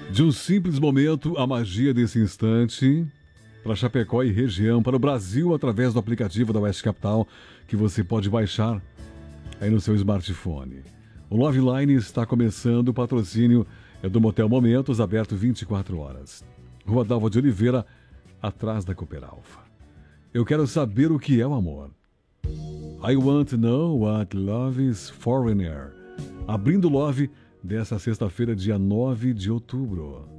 De um simples momento, a magia desse instante, para Chapecó e região, para o Brasil, através do aplicativo da Oeste Capital, que você pode baixar aí no seu smartphone. O Love Line está começando, o patrocínio é do Motel Momentos, aberto 24 horas. Rua Dalva de Oliveira, atrás da Cooper Alfa. Eu quero saber o que é o amor. I want to know what love is, Foreigner. Abrindo Love dessa sexta-feira, dia 9 de outubro.